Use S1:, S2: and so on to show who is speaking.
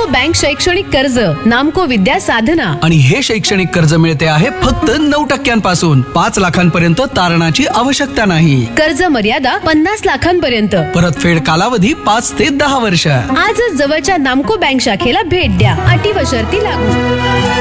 S1: Bank शैक्षणिक कर्ज, नामको विद्या साधना.
S2: आणि हे शैक्षणिक कर्ज मिळते आहे फक्त 9% 5 लाखांपर्यंत तारणाची आवश्यकता नाही.
S1: कर्ज मर्यादा 50 लाखांपर्यंत.
S2: परतफेड कालावधी 5 ते 10 वर्ष.
S1: आजच जवळच्या नामको बँक शाखेला भेट द्या. अटी व शर्ती लागू.